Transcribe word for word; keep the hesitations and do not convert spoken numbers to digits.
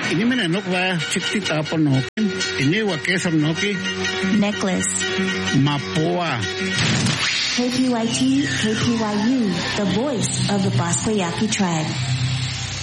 Ini menenok wa chikti tapon noki. Ini wa kesam noki. Necklace. Mapoa. K P Y T, K P Y U, the voice of the Basquiat tribe.